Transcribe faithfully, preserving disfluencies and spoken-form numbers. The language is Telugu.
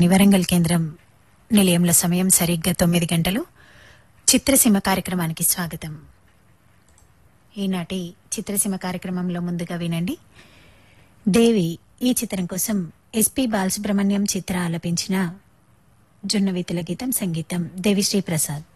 ఆకాశవాణి వరంగల్ కేంద్రం నిలయంలో సమయం సరిగ్గా తొమ్మిది గంటలు. చిత్రసీమ కార్యక్రమానికి స్వాగతం. ఈనాటి చిత్రసీమ కార్యక్రమంలో ముందుగా వినండి. దేవి ఈ చిత్రం కోసం ఎస్పి బాలసుబ్రహ్మణ్యం చిత్ర ఆలపించిన జొన్నవితుల గీతం, సంగీతం దేవిశ్రీ ప్రసాద్.